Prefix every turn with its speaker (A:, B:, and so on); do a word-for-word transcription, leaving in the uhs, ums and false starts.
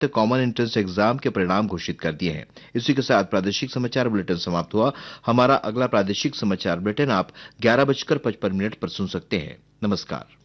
A: Common entrance exam के परिणाम घोषित कर दिए हैं। इसी के साथ प्रादेशिक समाचार बुलेटिन समाप्त हुआ। हमारा अगला प्रादेशिक समाचार बुलेटिन आप ग्यारह बजकर पचपन मिनट पर सुन सकते हैं। नमस्कार।